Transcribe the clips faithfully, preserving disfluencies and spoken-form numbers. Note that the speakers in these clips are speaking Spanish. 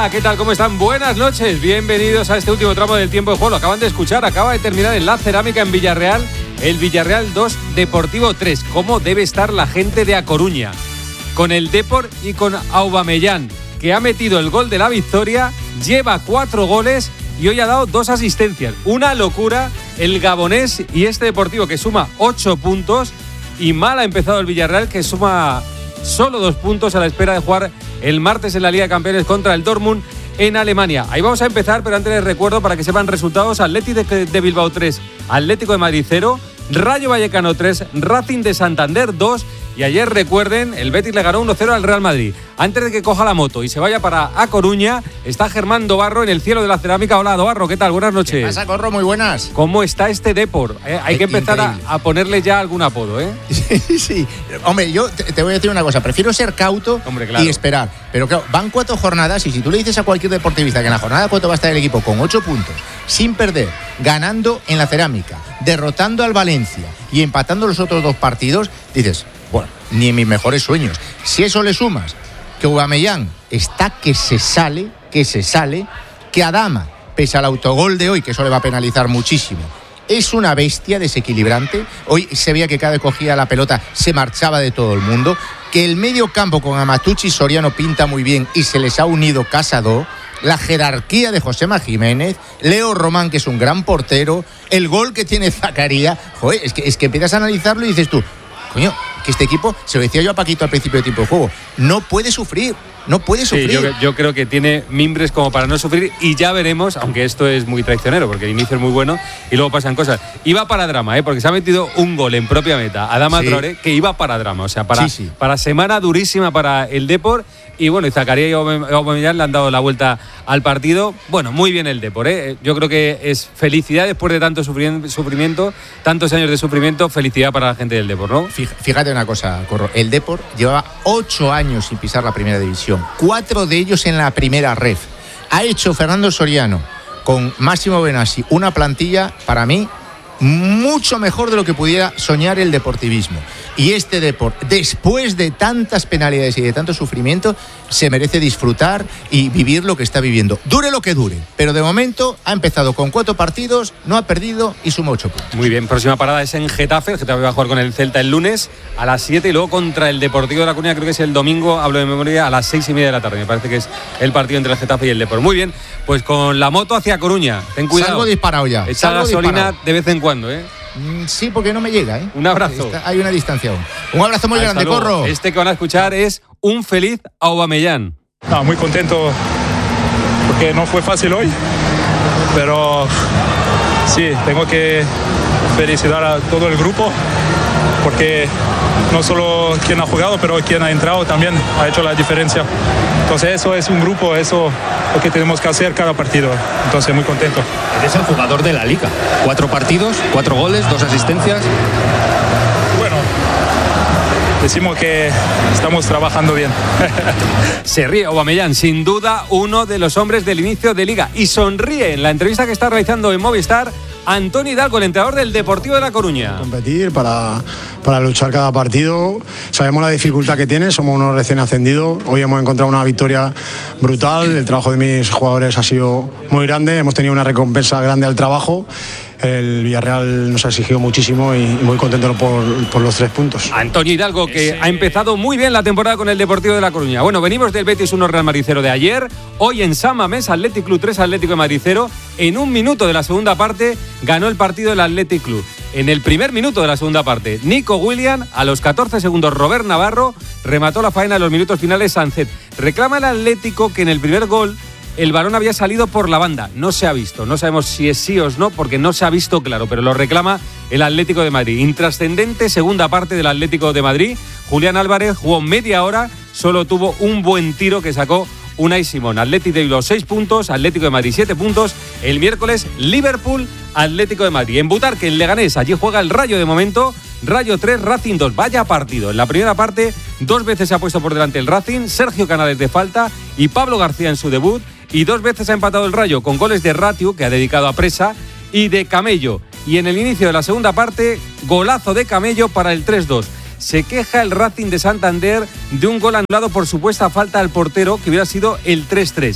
Hola, ¿qué tal? ¿Cómo están? Buenas noches, bienvenidos a este último tramo del tiempo de juego. Lo acaban de escuchar, acaba de terminar en la Cerámica en Villarreal, el Villarreal dos, Deportivo tres. ¿Cómo debe estar la gente de A Coruña? Con el Depor y con Aubameyang, que ha metido el gol de la victoria, lleva cuatro goles y hoy ha dado dos asistencias. Una locura el gabonés y este Deportivo que suma ocho puntos, y mal ha empezado el Villarreal, que suma solo dos puntos a la espera de jugar el martes en la Liga de Campeones contra el Dortmund en Alemania. Ahí vamos a empezar, pero antes les recuerdo para que sepan resultados: Athletic de, de Bilbao tres, Atlético de Madrid cero, Rayo Vallecano tres, Racing de Santander dos. Y ayer, recuerden, el Betis le ganó uno cero al Real Madrid. Antes de que coja la moto y se vaya para A Coruña, está Germán Dobarro en el cielo de la Cerámica. Hola, Dobarro, ¿qué tal? Buenas noches. ¿Qué pasa, Corro? Muy buenas. ¿Cómo está este Depor? Eh, hay que empezar a, a ponerle ya algún apodo, ¿eh? Sí, sí. Hombre, yo te, te voy a decir una cosa. Prefiero ser cauto Hombre, claro. y esperar. Pero claro, van cuatro jornadas y si tú le dices a cualquier deportivista que en la jornada cuatro va a estar el equipo con ocho puntos, sin perder, ganando en la Cerámica, derrotando al Valencia y empatando los otros dos partidos, dices, bueno, ni en mis mejores sueños. Si eso le sumas que Aubameyang está que se sale, que se sale, que Adama, pese al autogol de hoy, que eso le va a penalizar muchísimo, es una bestia desequilibrante. Hoy se veía que cada vez cogía la pelota se marchaba de todo el mundo, que el medio campo con Amatucci y Soriano pinta muy bien y se les ha unido Casado, la jerarquía de Josema Jiménez, Leo Román, que es un gran portero, el gol que tiene Zakaria. Joder, es que, es que empiezas a analizarlo y dices tú, coño, que este equipo, se lo decía yo a Paquito al principio del tiempo de juego, no puede sufrir, no puede sufrir. Sí, yo, yo creo que tiene mimbres como para no sufrir, y ya veremos, aunque esto es muy traicionero, porque el inicio es muy bueno y luego pasan cosas. Iba para drama, ¿eh? Porque se ha metido un gol en propia meta, Adama sí. Traoré, que iba para drama, o sea, para, sí, sí. para semana durísima para el Depor. Y bueno, y Zakaria y Aubameyang le han dado la vuelta al partido. Bueno, muy bien el Depor, ¿eh? Yo creo que es felicidad después de tanto sufrimiento, tantos años de sufrimiento, felicidad para la gente del Depor, ¿no? Fíjate una cosa, Corro, el Depor llevaba ocho años sin pisar la primera división, cuatro de ellos en la primera ref. Ha hecho Fernando Soriano con Máximo Benassi una plantilla, para mí, mucho mejor de lo que pudiera soñar el deportivismo. Y este Depor, después de tantas penalidades y de tanto sufrimiento, se merece disfrutar y vivir lo que está viviendo. Dure lo que dure, pero de momento ha empezado con cuatro partidos, no ha perdido y suma ocho puntos. Muy bien, próxima parada es en Getafe. El Getafe va a jugar con el Celta el lunes a las siete y luego contra el Deportivo de La Coruña, creo que es el domingo, hablo de memoria, a las seis y media de la tarde. Me parece que es el partido entre el Getafe y el Depor. Muy bien, pues con la moto hacia Coruña, ten cuidado. Salgo disparado ya. Echa gasolina disparado de vez en cuando, ¿eh? Sí, porque no me llega, ¿eh? Un abrazo. Está, hay una distancia aún. Un abrazo muy Hasta grande, luego. Corro. Este que van a escuchar es un feliz Aubameyang. No, muy contento porque no fue fácil hoy, pero sí, tengo que felicitar a todo el grupo porque no solo quien ha jugado, pero quien ha entrado también ha hecho la diferencia. Entonces eso es un grupo, eso es lo que tenemos que hacer cada partido. Entonces muy contento. Eres el jugador de la Liga. Cuatro partidos, cuatro goles, dos asistencias. Bueno, decimos que estamos trabajando bien. Se ríe Aubameyang, sin duda uno de los hombres del inicio de Liga, y sonríe en la entrevista que está realizando en Movistar Antonio Hidalgo, el entrenador del Deportivo de La Coruña. Competir para, para luchar cada partido. Sabemos la dificultad que tiene, somos unos recién ascendidos. Hoy hemos encontrado una victoria brutal. El trabajo de mis jugadores ha sido muy grande. Hemos tenido una recompensa grande al trabajo. El Villarreal nos ha exigido muchísimo y muy contento por, por los tres puntos. Antonio Hidalgo, que Ese... ha empezado muy bien la temporada con el Deportivo de La Coruña. Bueno, venimos del Betis uno Real Madrid cero de ayer. Hoy en San Mamés, Athletic Club tres, Atlético de Madrid cero. En un minuto de la segunda parte ganó el partido el Athletic Club. En el primer minuto de la segunda parte, Nico Williams, a los catorce segundos Robert Navarro, remató la faena en los minutos finales Sánchez. Reclama el Atlético que en el primer gol el balón había salido por la banda. No se ha visto, no sabemos si es sí o no, porque no se ha visto claro, pero lo reclama el Atlético de Madrid. Intrascendente segunda parte del Atlético de Madrid. Julián Álvarez jugó media hora, solo tuvo un buen tiro que sacó Unai Simón. Atlético de Bilbao seis puntos, Atlético de Madrid siete puntos. El miércoles Liverpool, Atlético de Madrid. En Butarque, en Leganés, allí juega el Rayo de momento. Rayo tres, Racing dos. Vaya partido. En la primera parte, dos veces se ha puesto por delante el Racing. Sergio Canales de falta y Pablo García en su debut. Y dos veces ha empatado el Rayo con goles de Ratiu, que ha dedicado a Presa, y de Camello. Y en el inicio de la segunda parte, golazo de Camello para el tres dos. Se queja el Racing de Santander de un gol anulado por supuesta falta al portero, que hubiera sido el tres tres.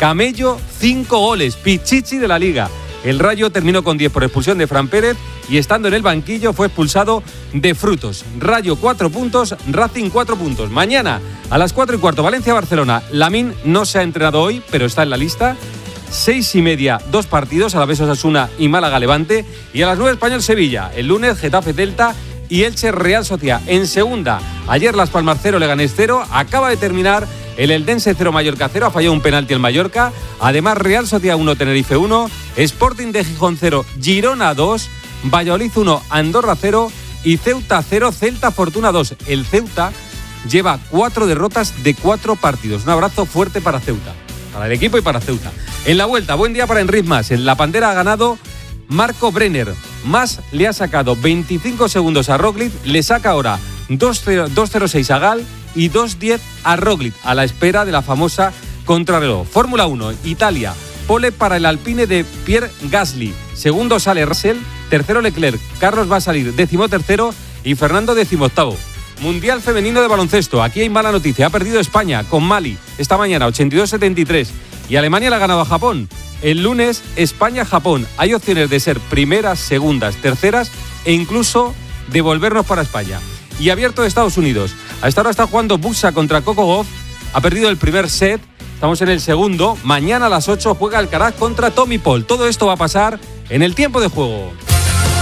Camello, cinco goles. Pichichi de la Liga. El Rayo terminó con diez por expulsión de Fran Pérez y estando en el banquillo fue expulsado de Frutos. Rayo cuatro puntos, Racing cuatro puntos. Mañana a las cuatro y cuarto Valencia-Barcelona. Lamine no se ha entrenado hoy, pero está en la lista. Seis y media, dos partidos, Alavés Osasuna y Málaga-Levante. Y a las nueve Español-Sevilla. El lunes Getafe-Celta y Elche-Real Sociedad. En segunda, ayer Las Palmas cero, Leganés cero. Acaba de terminar el Eldense cero, Mallorca cero. Ha fallado un penalti el Mallorca. Además, Real Sociedad uno, Tenerife uno. Sporting de Gijón cero, Girona dos. Valladolid uno, Andorra cero. Y Ceuta cero, Celta Fortuna dos. El Ceuta lleva cuatro derrotas de cuatro partidos. Un abrazo fuerte para Ceuta. Para el equipo y para Ceuta. En la vuelta, buen día para Enric Mas. En la Pantera ha ganado Marco Brenner. Mas le ha sacado veinticinco segundos a Roglic. Le saca ahora dos cero seis a Gal y dos diez a Roglic, a la espera de la famosa contrarreloj. Fórmula uno, Italia. Pole para el Alpine de Pierre Gasly. Segundo sale Russell. Tercero Leclerc. Carlos va a salir décimo tercero y Fernando décimo octavo. Mundial femenino de baloncesto. Aquí hay mala noticia. Ha perdido España con Mali esta mañana ochenta y dos setenta y tres. Y Alemania le ha ganado a Japón. El lunes España-Japón. Hay opciones de ser primeras, segundas, terceras e incluso de volvernos para España. Y abierto de Estados Unidos. A esta hora está jugando Buxa contra Coco Gauff. Ha perdido el primer set. Estamos en el segundo. Mañana a las ocho juega Alcaraz contra Tommy Paul. Todo esto va a pasar en el tiempo de juego.